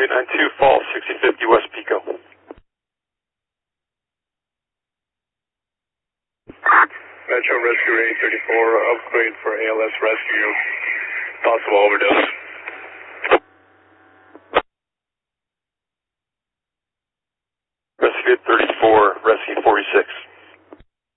3892 Falls, 6050 West Pico. Metro Rescue 834, upgrade for ALS rescue. Possible overdose.